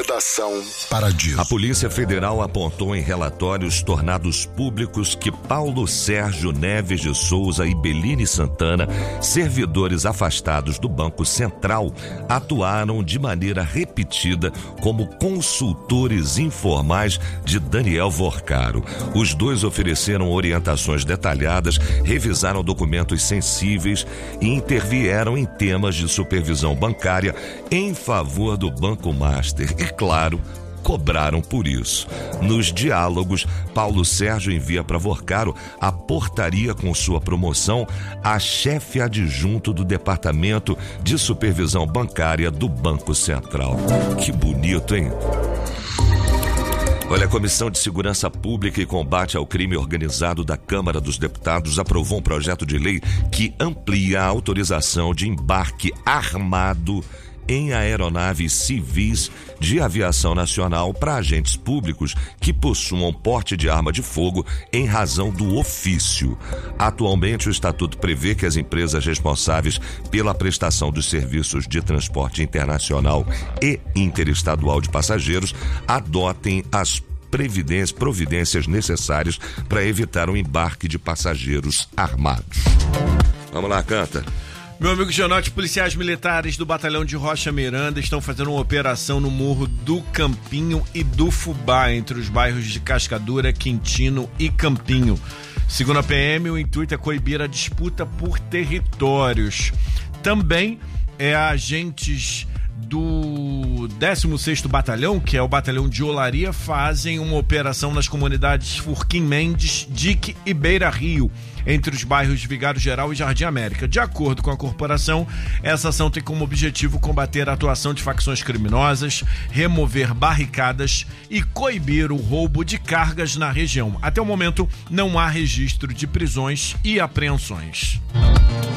Redação Paradiso. A Polícia Federal apontou em relatórios tornados públicos que Paulo Sérgio Neves de Souza e Beline Santana, servidores afastados do Banco Central, atuaram de maneira repetida como consultores informais de Daniel Vorcaro. Os dois ofereceram orientações detalhadas, revisaram documentos sensíveis e intervieram em temas de supervisão bancária em favor do Banco Master e, claro, cobraram por isso. Nos diálogos, Paulo Sérgio envia para Vorcaro a portaria com sua promoção a chefe adjunto do Departamento de Supervisão Bancária do Banco Central. Que bonito, hein? Olha, a Comissão de Segurança Pública e Combate ao Crime Organizado da Câmara dos Deputados aprovou um projeto de lei que amplia a autorização de embarque armado em aeronaves civis de aviação nacional para agentes públicos que possuam porte de arma de fogo em razão do ofício. Atualmente, o Estatuto prevê que as empresas responsáveis pela prestação dos serviços de transporte internacional e interestadual de passageiros adotem as providências necessárias para evitar o embarque de passageiros armados. Vamos lá, canta. Meu amigo Gianotti, policiais militares do Batalhão de Rocha Miranda estão fazendo uma operação no Morro do Campinho e do Fubá, entre os bairros de Cascadura, Quintino e Campinho. Segundo a PM, o intuito é coibir a disputa por territórios. Também agentes do 16º Batalhão, que é o Batalhão de Olaria, fazem uma operação nas comunidades Furquim Mendes, Dique e Beira Rio, entre os bairros Vigário Geral e Jardim América. De acordo com a corporação, essa ação tem como objetivo combater a atuação de facções criminosas, remover barricadas e coibir o roubo de cargas na região. Até o momento, não há registro de prisões e apreensões.